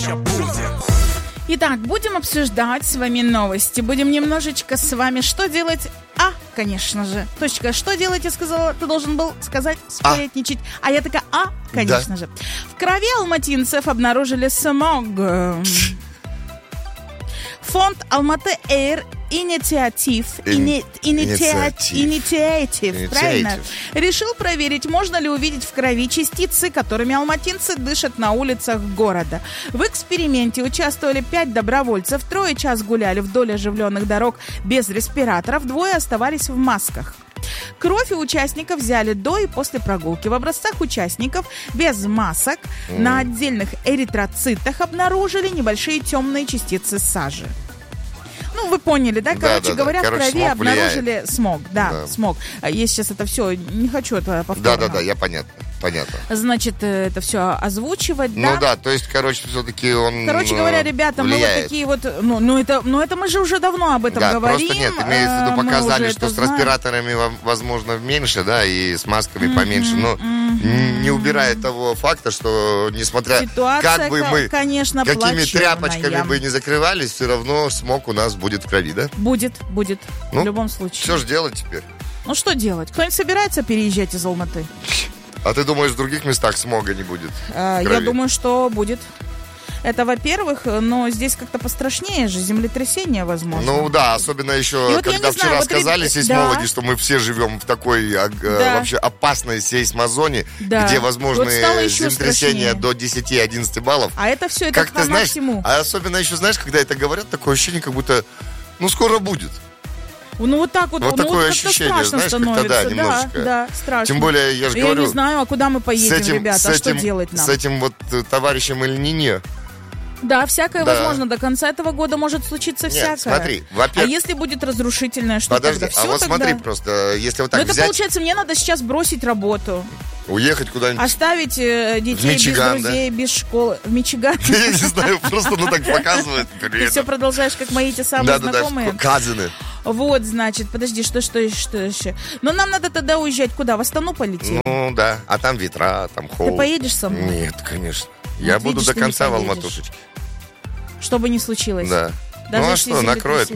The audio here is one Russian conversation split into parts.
еще будет. Итак, будем обсуждать с вами новости. Будем немножечко с вами что делать? Конечно же. Точка, что делать, я сказала, ты должен был сказать, сплетничать. А я такая, конечно же. В крови алматинцев обнаружили смог. Фонд Алматы Air Initiative, правильно, решил проверить, можно ли увидеть в крови частицы, которыми алматинцы дышат на улицах города. В эксперименте участвовали 5 добровольцев, 3 час гуляли вдоль оживленных дорог без респираторов, 2 оставались в масках. Кровь у участников взяли до и после прогулки. В образцах участников без масок на отдельных эритроцитах обнаружили небольшие темные частицы сажи. Ну, вы поняли, да? Короче говоря, в крови обнаружили смог. Да, смог. Я сейчас это все, не хочу это повторно. Да, я понятно. Значит, это все озвучивать, да? Ну да, то есть, все-таки он Короче говоря, ребята, влияет. мы вот такие вот... Ну, это мы же уже давно об этом говорим. Просто нет, имеется в виду, показали, что с респираторами, возможно, меньше, да, и с масками поменьше, но не убирая того факта, что, несмотря ситуация, как бы мы, конечно, какими плачевная. тряпочками бы не закрывались, все равно смог у нас будет в крови, да? Будет, в любом случае. Что ж делать теперь? Ну, что делать? Кто-нибудь собирается переезжать из Алматы? А ты думаешь, в других местах смога не будет? Я думаю, что будет. Это, во-первых, но здесь как-то пострашнее же, землетрясение, возможно. Ну да, особенно еще, вот когда вчера сказали сейсмологи, что мы все живем в такой вообще опасной сейсмозоне, где возможны землетрясения до 10-11 баллов. А это все, это по максимуму. А особенно еще, знаешь, когда это говорят, такое ощущение, как будто, скоро будет. Ну вот так вот, такое ощущение, знаешь, как-то, немножечко. Да, страшно. Тем более, я же говорю... Я не знаю, а куда мы поедем, ребята, что делать нам? С этим вот товарищем Эль-Нино. Да, всякое возможно. До конца этого года может случиться всякое. Смотри, а если будет разрушительное, что Подожди, тогда? Все смотри просто, если вот так взять... Это получается, мне надо сейчас бросить работу. Уехать куда-нибудь. Оставить детей Мичиган, без друзей, без школы. В Мичиган? Я не знаю, просто так показывает. Ты все продолжаешь, как мои те самые знакомые. Да, казаны. Вот, значит, подожди, что еще? Но нам надо тогда уезжать куда? В Астану полететь? Ну, да, а там ветра, там холод. Ты поедешь со мной? Нет, конечно. Я буду до конца в Алматушечке. Что бы ни случилось. Да. Даже а что, накроет.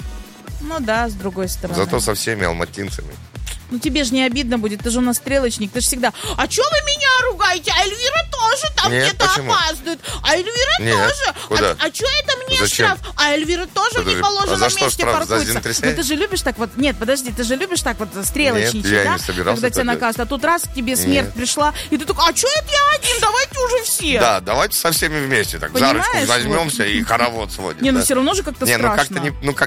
Ну да, с другой стороны. Зато со всеми алматинцами. Ну тебе же не обидно будет, ты же у нас стрелочник, ты же всегда... А чё вы меня ругаете? А Эльвира тоже там где-то опаздывает. А Эльвира тоже. Куда? А чё это мне штраф? А Эльвира тоже в неположенном месте паркуется. Ну ты же любишь так вот... Нет, подожди, ты же любишь так вот стрелочничать, да? Нет, я не собирался. Когда тебя наказывают. А тут раз к тебе смерть пришла, и ты такой, а чё это я один? Давайте уже все. Да, давайте со всеми вместе так за ручку возьмемся и хоровод сводим. Не, ну все равно же как-то страшно.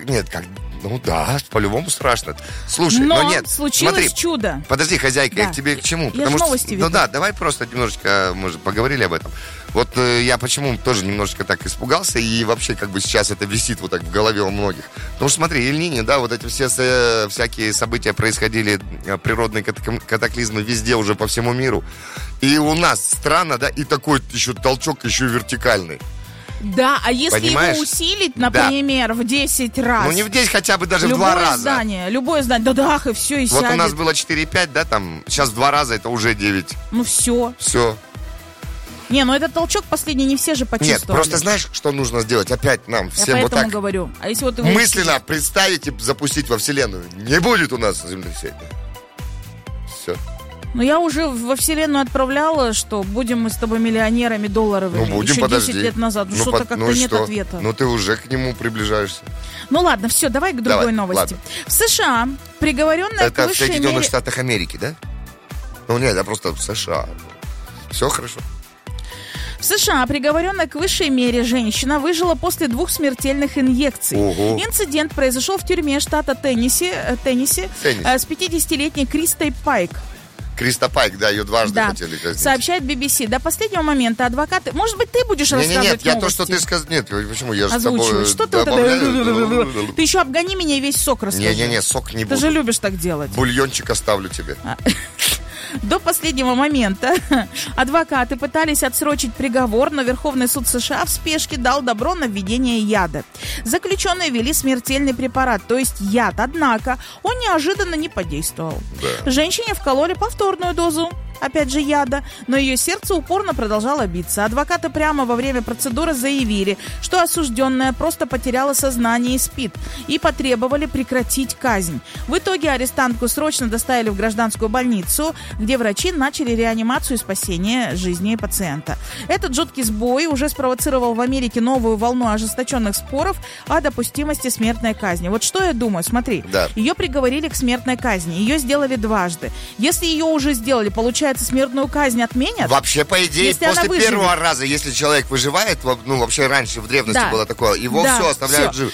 Ну да, по-любому страшно. Слушай, но нет, случилось чудо. Подожди, хозяйка, я к тебе к чему? Я же новости веду. Ну да, давай просто немножечко, мы же поговорили об этом. Вот я почему тоже немножечко так испугался, и вообще как бы сейчас это висит вот так в голове у многих. Потому что смотри, Эль-Нино, да, вот эти все всякие события происходили, природные катаклизмы везде уже по всему миру. И у нас странно, да, и такой еще толчок еще вертикальный. Да, а если его усилить, например, в 10 раз. Ну не в 10, хотя бы даже в 2 раза. Любое здание, да, и все, и вот сядет. У нас было 4,5, да, там, сейчас в 2 раза, это уже 9. Ну все. Не, ну этот толчок последний не все же почувствовали. Нет, просто знаешь, что нужно сделать? Опять нам всем вот так говорю. А если вот его мысленно представить и запустить во Вселенную. Не будет у нас землетрясения. Все. Ну, я уже во Вселенную отправляла, что будем мы с тобой миллионерами долларовыми. Ну, будем, еще подожди. 10 лет назад. Что-то как-то нет ответа. Ну, ты уже к нему приближаешься. Ну, ладно, все, давай к другой новости. Ладно. В США приговоренная к высшей мере... Это в Соединенных Штатах Америки, да? Ну, нет, это просто в США. Все хорошо. В США приговоренная к высшей мере женщина выжила после 2 смертельных инъекций. Ого. Инцидент произошел в тюрьме штата Теннесси с 50-летней Кристой Пайк. Криста Пайк, да, ее дважды хотели казнить. Сообщает BBC. До последнего момента адвокаты... Может быть, ты будешь рассказывать Нет, я новости? то, что ты сказал... Нет, почему? Я же озвучиваю. с тобой что добавляю. Ты еще обгони меня и весь сок расскажи. Не, сок не буду. Ты же любишь так делать. Бульончик оставлю тебе. До последнего момента адвокаты пытались отсрочить приговор, но Верховный суд США в спешке дал добро на введение яда. Заключенные ввели смертельный препарат, то есть яд, однако он неожиданно не подействовал. Да. Женщине вкололи повторную дозу. опять же яда, но ее сердце упорно продолжало биться. Адвокаты прямо во время процедуры заявили, что осужденная просто потеряла сознание и спит, и потребовали прекратить казнь. В итоге арестантку срочно доставили в гражданскую больницу, где врачи начали реанимацию и спасение жизни пациента. Этот жуткий сбой уже спровоцировал в Америке новую волну ожесточенных споров о допустимости смертной казни. Вот что я думаю, смотри, ее приговорили к смертной казни, ее сделали дважды. Если ее уже сделали, получается, смертную казнь отменят? Вообще, по идее, после первого раза, если человек выживает, ну, вообще раньше в древности было такое, его все оставляют жив.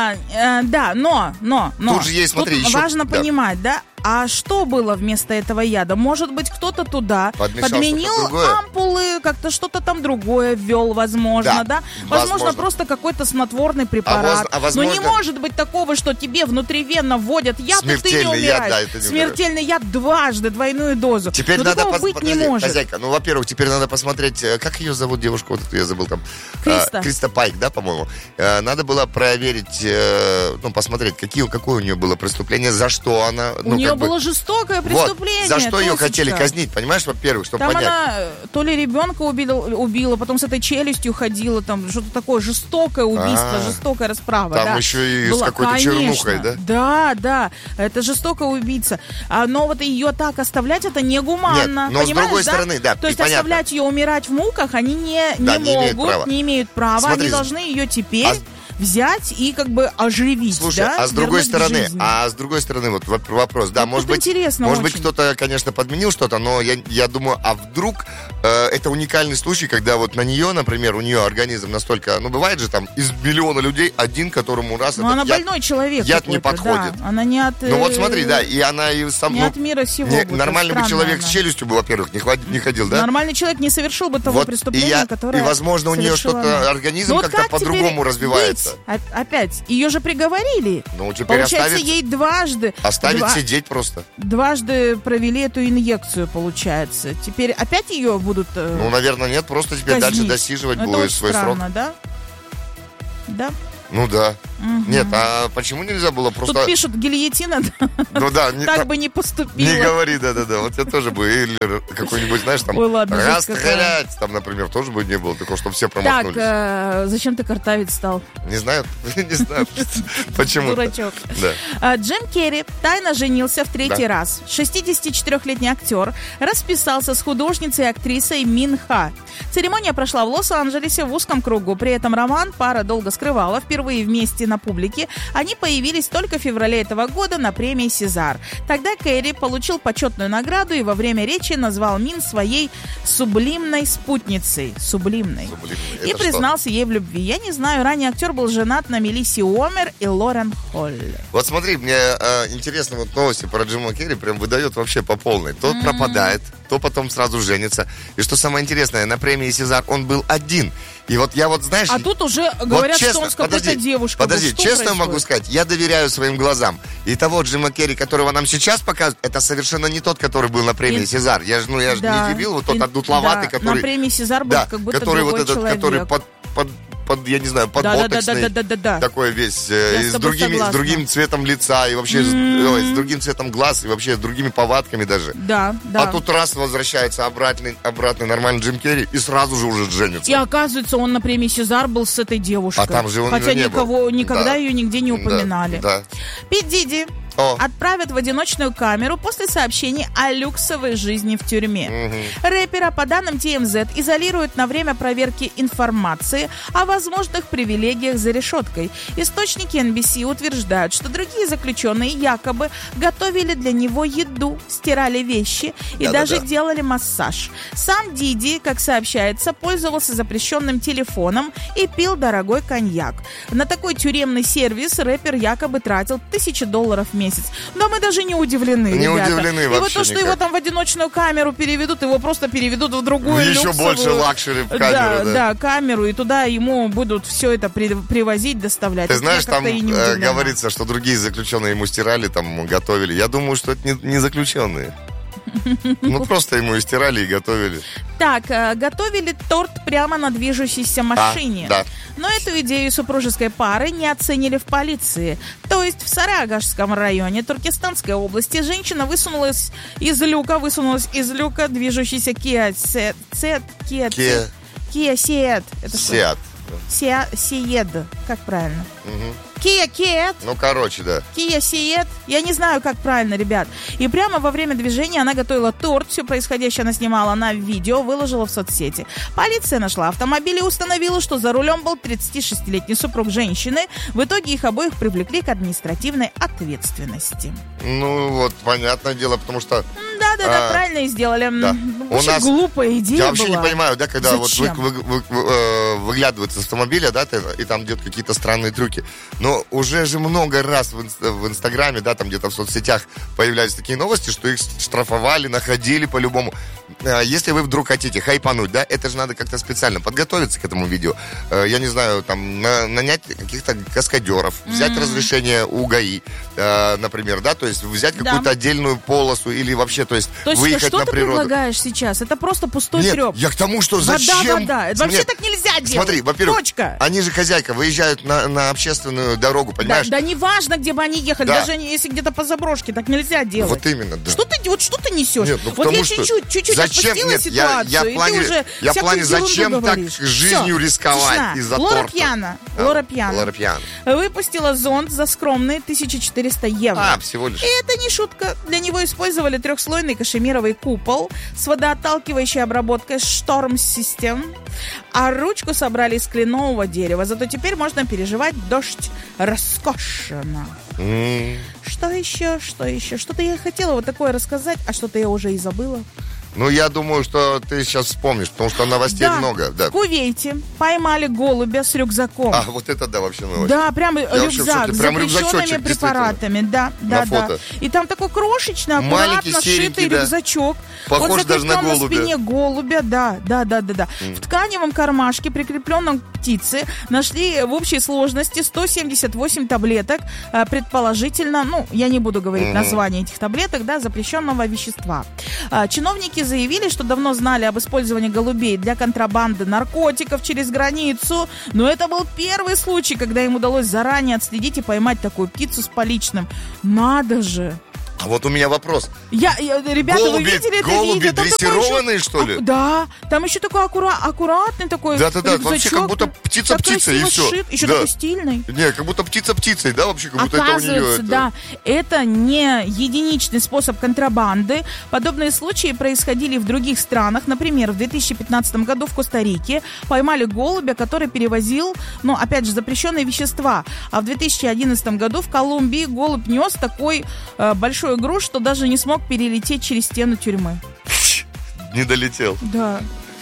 Да, но. Тут же есть, смотри, тут еще... важно понимать, да? А что было вместо этого яда? Может быть, кто-то туда подменил ампулы, как-то что-то там другое ввел, возможно, да? Возможно, просто какой-то снотворный препарат. Но не может быть такого, что тебе внутривенно вводят яд, и ты не умираешь. Смертельный яд дважды, двойную дозу. Теперь надо быть не может. Хозяйка, ну, во-первых, теперь надо посмотреть, как ее зовут девушку, вот я забыл там. Криста Пайк, да, по-моему. Надо было проверить, посмотреть, какое у нее было преступление, за что она... У нее было жестокое преступление. За что ее хотели казнить, понимаешь, во-первых, чтобы понять. Там она то ли ребенка убила, потом с этой челюстью ходила, там что-то такое жестокое убийство, жестокая расправа. Там еще и с какой-то чернухой, да? Да, это жестокая убийца. Но вот ее так оставлять, это негуманно. Нет, но с другой стороны, да, то есть оставлять ее умирать в муках они не могут, не имеют права. Смотри, они должны ее теперь... взять и как бы оживить. Слушай, да? а с другой стороны, вот вопрос, да, может быть, кто-то, конечно, подменил что-то, но я думаю, а вдруг это уникальный случай, когда вот на нее, например, у нее организм настолько, бывает же там из миллиона людей один, которому раз этот она больной человек яд не подходит. Да, она не от... Ну вот смотри, да, и она и сам... Не от мира сего. Нормальный бы человек с челюстью бы, во-первых, не ходил, да? Нормальный человек не совершил бы того преступления, которое... И, возможно, у нее что-то, организм как-то по-другому развивается. Опять, ее же приговорили. Ну, теперь получается, ей дважды... Оставить сидеть просто. Дважды провели эту инъекцию, получается. Теперь опять ее будут Ну, наверное, нет, просто теперь дальше досиживать будет свой срок. Да? Да? Ну да. Угу. Нет, а почему нельзя было просто... Тут пишут, гильотина, ну, да, так бы не поступила. Не говори, да-да-да. Вот я тоже бы, или какой-нибудь, знаешь, там, расстрелять, там, например, тоже бы не было такого, чтобы все промахнулись. Так, зачем ты картавить стал? Не знаю, почему. Дурачок. Джим Керри тайно женился в 3-й раз. 64-летний актер расписался с художницей и актрисой Мин Ха. Церемония прошла в Лос-Анджелесе в узком кругу. При этом роман пара долго скрывала. Впервые вместе на публике они появились только в феврале этого года на премии «Сезар». Тогда Керри получил почетную награду и во время речи назвал Мин своей сублимной спутницей. Сублимной. И признался ей в любви. Я не знаю, ранее актер был женат на Мелиссе Уомер и Лорен Холли. Вот смотри, мне интересно, вот новости про Джима Керри прям выдает вообще по полной. То пропадает, то потом сразу женится. И что самое интересное, на премии «Сезар» он был один. И вот я вот, знаешь... А тут уже говорят, честно, что он с какой-то девушкой. Подожди, честно происходит? Могу сказать, я доверяю своим глазам. И того Джима Керри, которого нам сейчас показывают, это совершенно не тот, который был на премии «Сезар». Я же не дебил, вот тот одутловатый, который... На премии «Сезар» был как будто который другой вот этот, человек. Который я не знаю, подботочный, такой весь, с другим цветом лица, и вообще с другим цветом глаз, и вообще с другими повадками даже. Да. А тут раз возвращается обратный нормальный Джим Керри, и сразу же уже женится. И оказывается, он на премии «Сезар» был с этой девушкой. А там же он хотя не был. никогда ее нигде не упоминали. Да. Пит Диди отправят в одиночную камеру после сообщений о люксовой жизни в тюрьме. Рэпера, по данным TMZ, изолируют на время проверки информации о возможных привилегиях за решеткой. Источники NBC утверждают, что другие заключенные якобы готовили для него еду, стирали вещи и даже делали массаж. Сам Диди, как сообщается, пользовался запрещенным телефоном и пил дорогой коньяк. На такой тюремный сервис рэпер якобы тратил $1000 в месяц. Да мы даже не удивлены, ребята. Удивлены вообще. И вот то, что его там в одиночную камеру переведут, его просто переведут в другую еще люксовую... больше лакшери в камеру. Да, камеру, и туда ему будут все это привозить, доставлять. Ты знаешь, там говорится, что другие заключенные ему стирали, там готовили. Я думаю, что это не заключенные. Ну, просто ему и стирали, и готовили. Так, готовили торт прямо на движущейся машине. Да. Но эту идею супружеской пары не оценили в полиции. То есть в Сарыагашском районе Туркестанской области женщина высунулась из люка движущейся Kia Ceed. Это что? Ceed. Как правильно? Kia Ceed. Ну, короче, да. Kia Ceed. Я не знаю, как правильно, ребят. И прямо во время движения она готовила торт. Все происходящее она снимала на видео, выложила в соцсети. Полиция нашла автомобиль и установила, что за рулем был 36-летний супруг женщины. В итоге их обоих привлекли к административной ответственности. Ну, вот, понятное дело, потому что... Да, правильно и сделали. Да. Очень глупая идея была. Я вообще не понимаю, да, когда Зачем? вот выглядывают с автомобиля, да, и там делают какие-то странные трюки. Но уже же много раз в Инстаграме, да, там где-то в соцсетях появлялись такие новости, что их штрафовали, находили по-любому. Если вы вдруг хотите хайпануть, да, это же надо как-то специально подготовиться к этому видео. Я не знаю, там, нанять каких-то каскадеров, взять разрешение у ГАИ, например, да, то есть взять какую-то отдельную полосу или вообще, то есть выехать что на ты природу. Предлагаешь сейчас? Это просто пустой треп. Я к тому, что зачем... Вода. Это вообще так нельзя делать. Смотри, во-первых, Точка. Они же, хозяйка, выезжают на общественную дорогу, понимаешь? Да неважно, где бы они ехали, Да. даже если где-то по заброшке, так нельзя делать. Вот именно, да. Что ты несешь? Нет, ну, вот потому я что чуть-чуть зачем? отпустила Нет, ситуацию, я и ты уже в плане, зачем так жизнью рисковать из-за торта? Лора Пьяна Пьяна выпустила зонт за скромные 1400 евро. всего лишь. И это не шутка. Для него использовали трехслойный кашемировый купол с водоотталкивающей обработкой Storm System, а ручку собрали из кленового дерева. Зато теперь можно переживать дождь роскошно. Что еще? Что-то я хотела вот такое рассказать, а что-то я уже и забыла. Ну, я думаю, что ты сейчас вспомнишь, потому что новостей много. Да. В Кувейте поймали голубя с рюкзаком. Вот это да, вообще новость. Да, прям рюкзак с запрещенными препаратами. Да. Фото. И там такой крошечный, аккуратно сшитый рюкзачок. Похож даже на голубя. На спине голубя, да. В тканевом кармашке, прикрепленном к птице, нашли в общей сложности 178 таблеток, предположительно, я не буду говорить название этих таблеток, да, запрещенного вещества. Чиновники заявили, что давно знали об использовании голубей для контрабанды наркотиков через границу, но это был первый случай, когда им удалось заранее отследить и поймать такую птицу с поличным. Надо же! А вот у меня вопрос. Ребята, вы видели это голуби видео? Там дрессированные, что ли? Да, там еще такой аккуратный такой рюкзачок. Вообще как будто птица-птица, и все. Еще такой стильный. Не, как будто птица-птицей, да, вообще, как будто это у нее. Да, это не единичный способ контрабанды. Подобные случаи происходили в других странах. Например, в 2015 году в Коста-Рике поймали голубя, который перевозил, опять же, запрещенные вещества. А в 2011 году в Колумбии голубь нес такой большой груз, что даже не смог перелететь через стену тюрьмы. Не долетел. Да.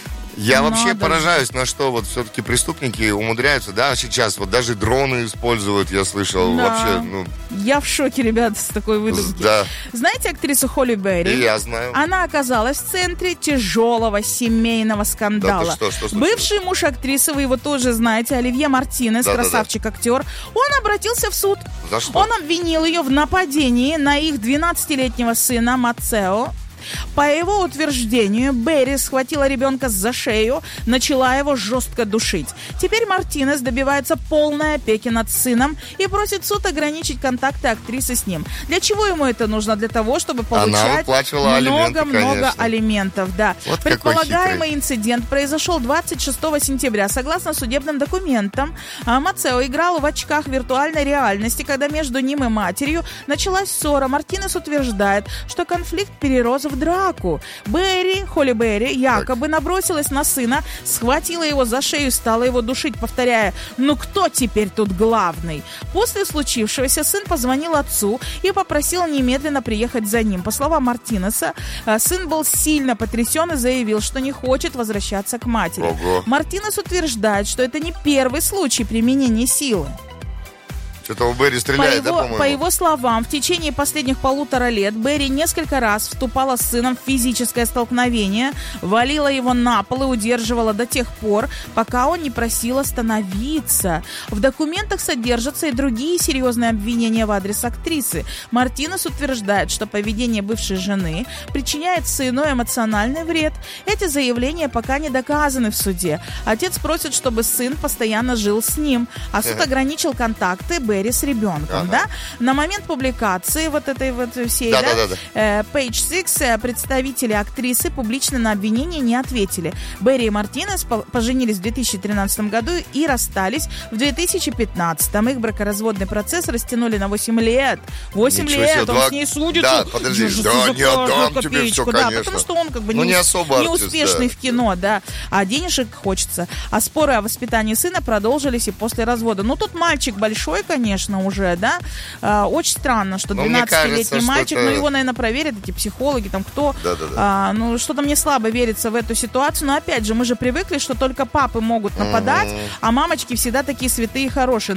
Я вообще поражаюсь, на что вот все-таки преступники умудряются, да, сейчас вот даже дроны используют, я слышал, вообще, Я в шоке, ребят, с такой выдумки. Да. Знаете актрису Холли Берри? Я знаю. Она оказалась в центре тяжелого семейного скандала. Да, что бывший муж актрисы, вы его тоже знаете, Оливье Мартинес, красавчик-актер, он обратился в суд. За что? Он обвинил ее в нападении на их 12-летнего сына Мацео. По его утверждению, Берри схватила ребенка за шею, начала его жестко душить. Теперь Мартинес добивается полной опеки над сыном и просит суд ограничить контакты актрисы с ним. Для чего ему это нужно? Для того, чтобы получать много алиментов. Да. Вот предполагаемый инцидент произошел 26 сентября. Согласно судебным документам, Мацео играл в очках виртуальной реальности, когда между ним и матерью началась ссора. Мартинес утверждает, что конфликт перерос в драку. Холли Берри якобы набросилась на сына, схватила его за шею и стала его душить, повторяя: «Ну кто теперь тут главный?». После случившегося сын позвонил отцу и попросил немедленно приехать за ним. По словам Мартинеса, сын был сильно потрясен и заявил, что не хочет возвращаться к матери. Ого. Мартинес утверждает, что это не первый случай применения силы. Что-то у Берри стреляет, по-моему? По его словам, в течение последних 1,5 лет Берри несколько раз вступала с сыном в физическое столкновение, валила его на пол и удерживала до тех пор, пока он не просил остановиться. В документах содержатся и другие серьезные обвинения в адрес актрисы. Мартинес утверждает, что поведение бывшей жены причиняет сыну эмоциональный вред. Эти заявления пока не доказаны в суде. Отец просит, чтобы сын постоянно жил с ним, а суд ограничил контакты Берри с ребенком, да? На момент публикации вот этой вот всей, Page Six, представители актрисы публично на обвинение не ответили. Берри и Мартинес поженились в 2013 году и расстались в 2015. Их бракоразводный процесс растянули на 8 лет. 8 лет, он с ней судится. Да, подожди, не отдам тебе все, конечно. Потому что он как бы не артист, успешный в кино, а денежек хочется. А споры о воспитании сына продолжились и после развода. Ну, тут мальчик большой, конечно, уже, очень странно, что 12-летний мальчик, но его, наверное, проверят эти психологи, там кто. Ну, что-то мне слабо верится в эту ситуацию, но опять же, мы же привыкли, что только папы могут нападать, а мамочки всегда такие святые и хорошие.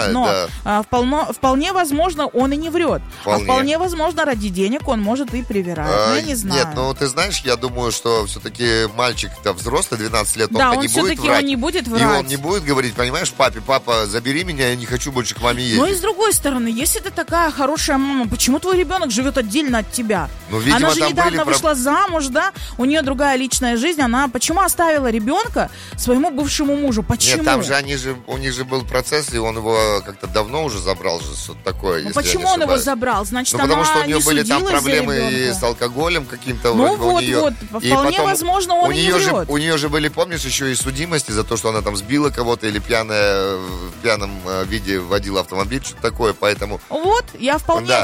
Но вполне возможно, он и не врет. Вполне возможно, ради денег он может и привирать. Я не знаю. Нет, ну ты знаешь, я думаю, что все-таки мальчик-то взрослый, 12 лет, он не будет врать. И он не будет говорить, понимаешь, папа, забери меня, я не хочу больше к маме ездить. Но и с другой стороны, если ты такая хорошая мама, почему твой ребенок живет отдельно от тебя? Ну, видимо, она же недавно вышла замуж, у нее другая личная жизнь, она почему оставила ребенка своему бывшему мужу? Почему? Нет, там же у них же был процесс, и он его как-то давно уже забрал, что-то такое. Ну, почему он его забрал? Значит, она потому что у нее не были там проблемы и с алкоголем каким-то. Ну вот, вполне возможно, он и не врет. У нее же были, помнишь, еще и судимости за то, что она там сбила кого-то или пьяная в пьяном виде водила автомобиль, что-то такое, поэтому... Вот, я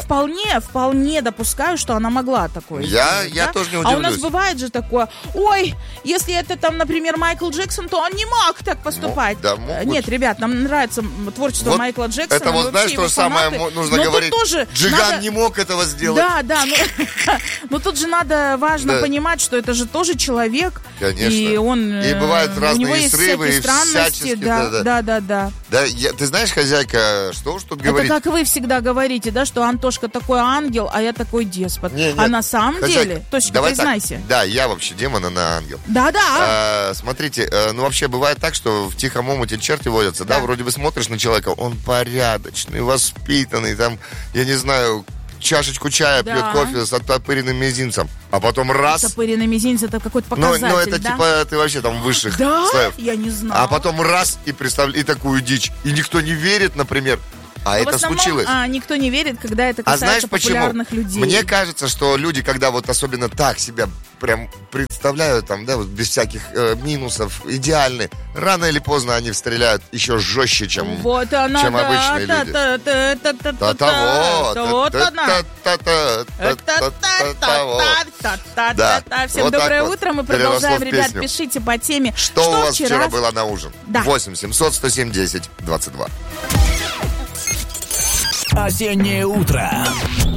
вполне допускаю, что она могла такое сделать. Я тоже не удивлюсь. А у нас бывает же такое, ой, если это там, например, Майкл Джексон, то он не мог так поступать. Нет, ребят, нам нравится творчество Майкла Джексона. Это вот, знаешь, то же самое нужно говорить. Джиган не мог этого сделать. Да, но тут же важно понимать, что это же тоже человек. Конечно. И бывают разные срывы и странности. Да. Ты знаешь, хозяйка, что уж тут говорить? Это как вы всегда говорите, что Антошка такой ангел, а я такой деспот. Нет, а на самом деле, Тошечка, признайся. Да, я вообще демон, она ангел. Да. Смотрите, вообще бывает так, что в тихом омуте черти водятся, вроде бы смотришь на человека, он порядочный, воспитанный, там, я не знаю, чашечку чая пьет, кофе с оттопыренным мизинцем, а потом раз... Оттопыренный мизинец — это какой-то показатель, Ну, это типа ты вообще там высших слоев. Я не знаю. А потом раз и такую дичь. И никто не верит, например. А это случилось. Никто не верит, когда это касается популярных людей. Мне кажется, что люди, когда вот особенно так себя прям представляют, там, без всяких минусов, идеальны, рано или поздно они стреляют еще жестче, чем обычные люди. Всем доброе утро, мы продолжаем, ребят, пишите по теме. Что у вас вчера было на ужин? 8 700 107 10 22. Осеннее утро.